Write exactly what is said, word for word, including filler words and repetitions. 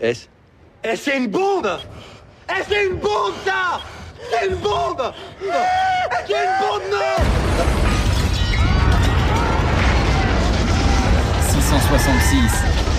Est-ce Eh, c'est une bombe. Eh, c'est une bombe, ça. C'est une bombe. C'est une bombe, non. six cent soixante-six.